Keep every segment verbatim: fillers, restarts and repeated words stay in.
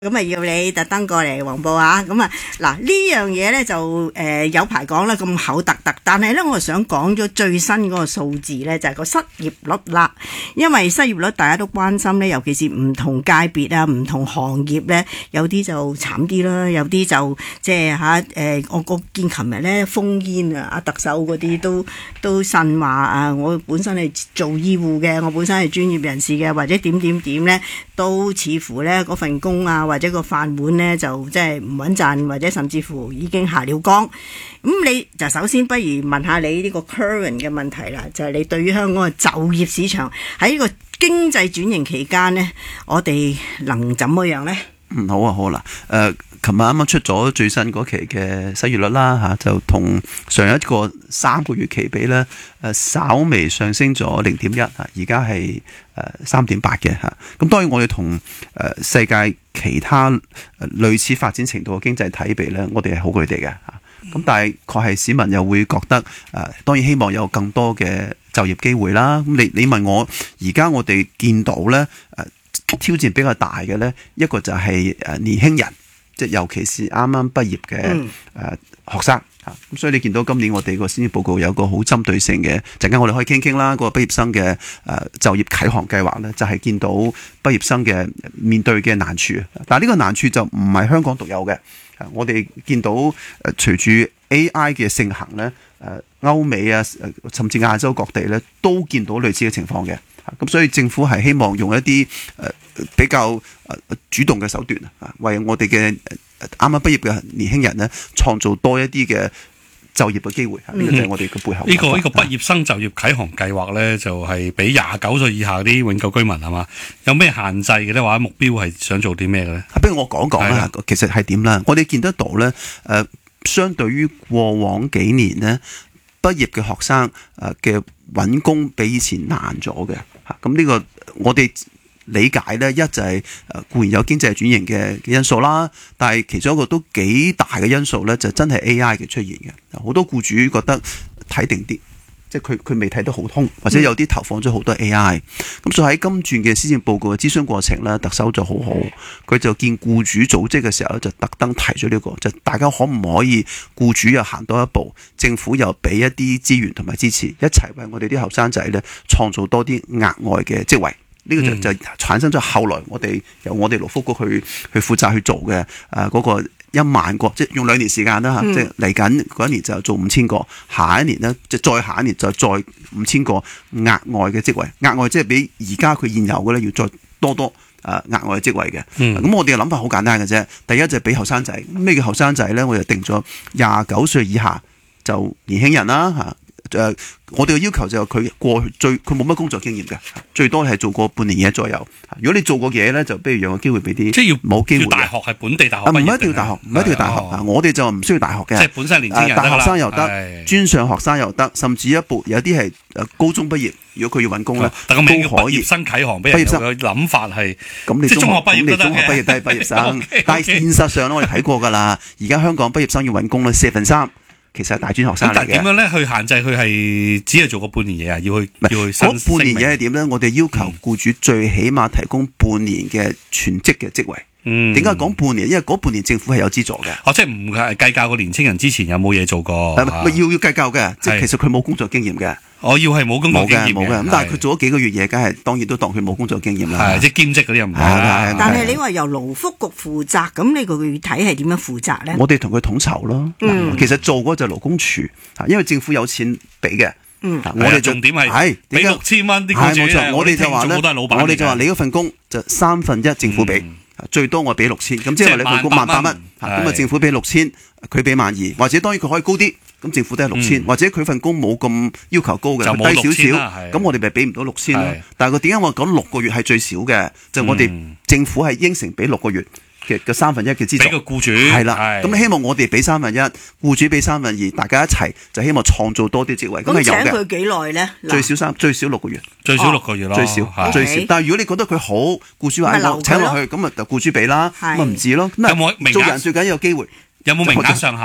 咁啊要你特登過嚟黃埔啊！咁啊嗱呢樣嘢咧就誒、呃、有排講啦，咁口突突，但係咧我想講咗最新嗰個數字咧，就係、是、個失業率啦。因為失業率大家都關心咧，尤其是唔同界別啊、唔同行業咧，有啲就慘啲啦，有啲就即係吓誒，我我見琴日咧烽煙啊，阿特首嗰啲都都呻話啊，我本身係做醫護嘅，我本身係專業人士嘅，或者點點點咧，都似乎咧嗰份工啊。或者個飯碗呢，就即係唔穩陣，或者甚至乎已經下了崗。咁你就首先不如問下你呢個 current 嘅問題啦，就係、是、你對於香港嘅就業市場喺呢個經濟轉型期間呢，我哋能怎麼樣呢？ 嗯，好啊，好啦，誒、呃，琴日啱啱出咗最新嗰期嘅失業率啦，嚇、啊、就同上一個三個月期比咧，誒、呃、稍微上升咗零點一嚇，而家係誒三點八嘅嚇。咁、啊、當然我哋同誒世界其他誒類似發展程度嘅經濟體比咧，我哋係好過佢哋嘅嚇。咁、啊、但係確係市民又會覺得誒、呃，當然希望有更多嘅就業機會啦。咁你你問我而家我哋見到咧誒？呃挑戰比較大嘅呢，一個就係誒年輕人，即係尤其是啱啱畢業嘅誒、呃、學生嚇。咁、啊、所以你見到今年我哋個施政報告有個好針對性嘅，陣間我哋可以傾傾啦。嗰、那個畢業生嘅誒、呃、就業啟航計劃呢，就係、是、見到畢業生嘅面對嘅難處。但係呢個難處就唔係香港獨有嘅、啊。我哋見到誒、呃、隨住 A I 嘅盛行呢，誒、呃、歐美啊，甚至亞洲各地呢，都見到類似嘅情況嘅。咁所以政府係希望用一啲誒、呃、比較誒、呃、主動嘅手段啊，為我哋嘅啱啱畢業嘅年輕人咧，創造多一啲嘅就業嘅機會。呢、嗯、個就係我哋嘅背後。呢、 這個呢、這個畢業生就業啟航計劃咧，就係、是、俾廿九歲以下啲永久居民係嘛？有咩限制嘅咧？或者目標係想做啲咩嘅咧？ 不如我講講啦，其實係點啦？我哋見得到咧，誒、呃，相對於過往幾年咧，畢業嘅學生誒嘅揾工比以前難咗嘅嚇，咁呢個我哋理解咧，一就係誒固然有經濟轉型嘅因素啦，但係其中一個都幾大嘅因素咧，就真係 A I 嘅出現嘅，好多僱主覺得睇定啲。即係佢佢未睇得好通，或者有啲投放咗好多 A I，咁所以喺今轉嘅施政報告嘅諮詢過程咧，特首就好好，佢就見僱主組織嘅時候咧，就特登提咗呢個，就大家可唔可以僱主又行多一步，政府又俾一啲資源同埋支持，一齊為我哋啲後生仔咧創造多啲額外嘅職位。呢、這個就就產生咗後來我哋由我哋勞福局去去負責去做嘅誒嗰個一萬個，即係用兩年時間啦嚇，嗯、即係嚟緊嗰一年就做五千個，下一年呢，即係再下一年就再五千個額外嘅職位，額外即係比而家佢現有嘅咧要再多多誒額外嘅職位嘅。咁、嗯、我哋嘅諗法好簡單嘅啫，第一就係俾後生仔，咩叫後生仔咧？我就定咗廿九歲以下就年輕人啦嚇。誒、呃，我哋嘅要求就係佢過去最佢冇乜工作經驗嘅，最多係做過半年嘢左右。如果你做過嘢咧，就不如讓個機會俾啲即係要冇機會。大學係本地大學，唔係一定要大學，唔係一定要大學。哦、我哋就唔需要大學嘅，即係本身年輕人、呃、大學生又得，專上學生又得，甚至一部有啲係誒高中畢業，如果佢要揾工咧，都可以。畢業生啟航俾人嘅諗法係，咁你中學畢業都得嘅，中學畢業都係畢業生。okay, okay. 但係現實上咧，我哋睇過㗎啦，而家香港畢業生要揾工咧，四分三。其實係大專學生嚟嘅。但係點樣咧去限制佢係只係做個半年嘢啊？要去要去申請。嗰半年嘢係點咧？我哋要求僱主最起碼提供半年嘅全職嘅職位。嗯。點解講半年？因為嗰半年政府係有資助嘅。哦，即係唔係計較個年青人之前有冇嘢做過。係咪要要計較嘅？即係其實佢冇工作經驗嘅。我要係冇工作經驗嘅，冇嘅。咁但係佢做咗幾個月嘢，梗係當然都當佢冇工作經驗啦。係即係兼職嗰啲又唔係。 但係你話由勞福局負責，咁你個具體係點樣負責咧？ 我哋同佢統籌咯。嗯、其實做嗰就勞工處，因為政府有錢俾嘅。嗯、我哋重點係係俾六千蚊啲僱主咧。我哋就話咧，我哋就話你嗰份工就三分一政府俾。嗯最多我俾六千，咁即係話你份工萬八蚊，咁啊政府俾六千，佢俾萬二，或者當然佢可以高啲，咁政府都係六千，或者佢份工冇咁要求高嘅，低少少，咁我哋咪俾唔到六千咯。但係佢點解我講六個月係最少嘅？就我哋政府係應承俾六個月嘅嘅三分一嘅資助，俾個僱主係啦。咁希望我哋俾三分一，僱主俾三分二，大家一齊就希望創造多啲職位。咁係有嘅。請佢幾耐咧？最少三最少六個月，最少六個月咯，最少最少。但係如果你覺得佢好，僱主話請落去，咁啊就僱主俾啦，咁啊唔止咯。有冇名額？做人最緊要有機會。有冇名額上限咧？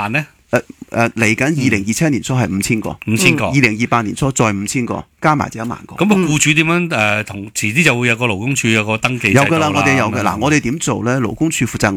誒誒嚟緊二零二七年初係五千個， 五千個， 二零二八年初再五千個，加埋就一萬個。 咁個僱主點樣誒同遲啲就會有個勞工處有個登記制度有㗎啦，我哋有嘅。 咁樣嗱，我哋點做咧？勞工處負責